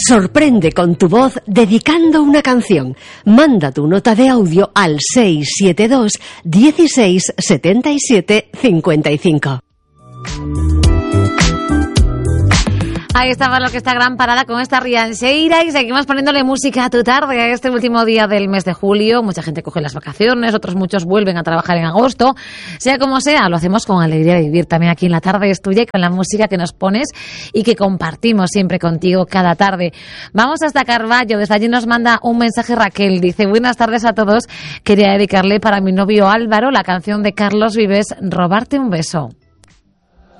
Sorprende con tu voz dedicando una canción. Manda tu nota de audio al 672 16 77 55. Ahí estaba lo que esta gran parada con esta Rianxeira y seguimos poniéndole música a tu tarde este último día del mes de julio. Mucha gente coge las vacaciones, otros muchos vuelven a trabajar en agosto. Sea como sea, lo hacemos con alegría de vivir también aquí en La Tarde es Tuya y con la música que nos pones y que compartimos siempre contigo cada tarde. Vamos hasta Carballo, desde allí nos manda un mensaje Raquel. Dice, buenas tardes a todos, quería dedicarle para mi novio Álvaro la canción de Carlos Vives, Robarte un beso.